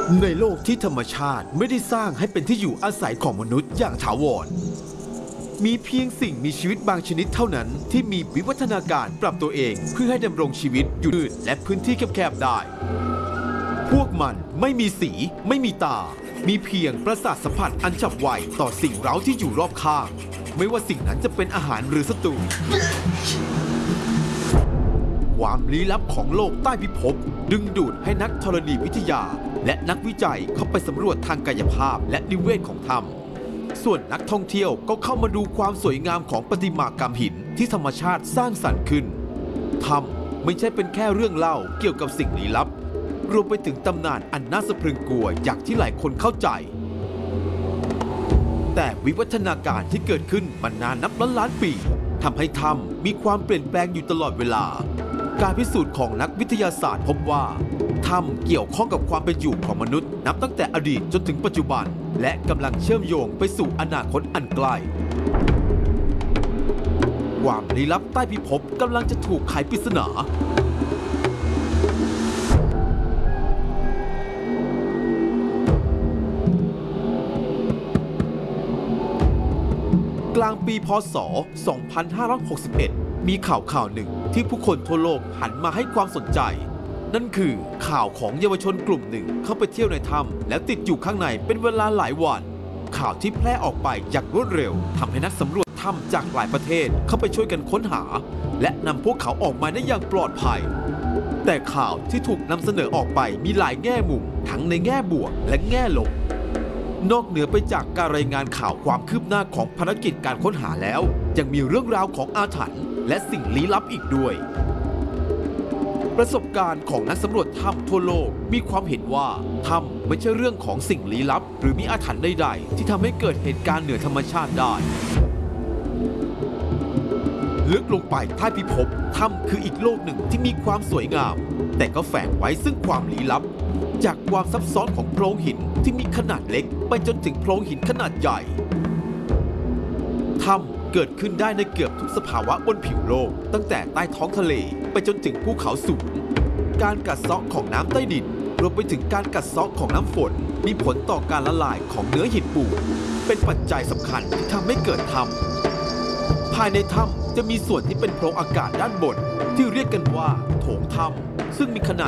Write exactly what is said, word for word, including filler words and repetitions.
ในโลกที่ธรรมชาติไม่ได้สร้างให้เป็นที่อยู่อาศัยของมนุษย์อย่างถาวรมีเพียงสิ่งมีชีวิตบางชนิดเท่านั้นที่มีวิวัฒนาการปรับตัวเองเพื่อให้ดำรงชีวิตอยู่ในและพื้นที่แคบๆได้พวกมันไม่มีสีไม่มีตามีเพียงประสาทสัมผัสอันฉับไวต่อสิ่งเร้าที่อยู่รอบข้างไม่ว่าสิ่งนั้นจะเป็นอาหารหรือศัตรูความลี้ลับของโลกใต้พิภพดึงดูดให้นักธรณีวิทยาและนักวิจัยเข้าไปสำรวจทางกายภาพและนิเวศของถ้ำส่วนนักท่องเที่ยวก็เข้ามาดูความสวยงามของประติมากรรมหินที่ธรรมชาติสร้างสรรค์ขึ้นถ้ำไม่ใช่เป็นแค่เรื่องเล่าเกี่ยวกับสิ่งลี้ลับรวมไปถึงตำนานอันน่าสะพรึงกลัวอย่างที่หลายคนเข้าใจแต่วิวัฒนาการที่เกิดขึ้นมานานนับล้านล้านปีทำให้ถ้ำมีความเปลี่ยนแปลงอยู่ตลอดเวลาการพิสูจน์ของนักวิทยาศาสตร์พบว่าถ้ำเกี่ยวข้องกับความเป็นอยู่ของมนุษย์นับตั้งแต่อดีตจนถึงปัจจุบันและกำลังเชื่อมโยงไปสู่อนาคตอันใกล้ความลี้ลับใต้พิภพกำลังจะถูกไขปริศนากลางปีพ.ศ. สองพันห้าร้อยหกสิบเอ็ดมีข่าวข่าวหนึ่งที่ผู้คนทั่วโลกหันมาให้ความสนใจนั่นคือข่าวของเยาวชนกลุ่มหนึ่งเข้าไปเที่ยวในถ้ำแล้วติดอยู่ข้างในเป็นเวลาหลายวันข่าวที่แพร่ออกไปอย่างรวดเร็วทำให้นักสำรวจถ้ำจากหลายประเทศเข้าไปช่วยกันค้นหาและนำพวกเขาออกมาได้อย่างปลอดภัยแต่ข่าวที่ถูกนำเสนอออกไปมีหลายแง่มุมทั้งในแง่บวกและแง่ลบนอกเหนือไปจากการรายงานข่าวความคืบหน้าของภารกิจการค้นหาแล้วยังมีเรื่องราวของอาถรรพ์และสิ่งลี้ลับอีกด้วยประสบการณ์ของนักสำรวจถ้ำทั่วโลกมีความเห็นว่าถ้ำไม่ใช่เรื่องของสิ่งลี้ลับหรือมีอาถรรพ์ใดๆที่ทำให้เกิดเหตุการณ์เหนือธรรมชาติได้ลึกลงไปใต้พิภพถ้ำคืออีกโลกหนึ่งที่มีความสวยงามแต่ก็แฝงไว้ซึ่งความลี้ลับจากความซับซ้อนของโพรงหินที่มีขนาดเล็กไปจนถึงโพรงหินขนาดใหญ่ถ้ำเกิดขึ้นได้ในเกือบทุกสภาวะบนผิวโลกตั้งแต่ใต้ท้องทะเลไปจนถึงภูเขาสูงการกัดเซาะของน้ำใต้ดินรวมไปถึงการกัดเซาะของน้ำฝนมีผลต่อการละลายของเนื้อหินปูนเป็นปัจจัยสำคัญที่ทำให้เกิดถ้ำภายในถ้ำจะมีส่วนที่เป็นโพรงอากาศด้านบนที่เรียกกันว่าโถงถ้ำซึ่งมีขนาด